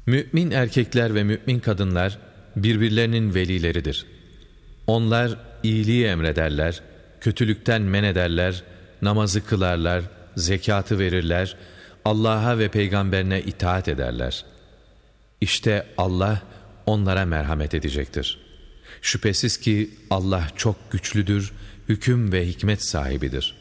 Mümin erkekler ve mümin kadınlar birbirlerinin velileridir. Onlar iyiliği emrederler, kötülükten men ederler, namazı kılarlar, zekatı verirler, Allah'a ve peygamberine itaat ederler. İşte Allah onlara merhamet edecektir. Şüphesiz ki Allah çok güçlüdür, hüküm ve hikmet sahibidir.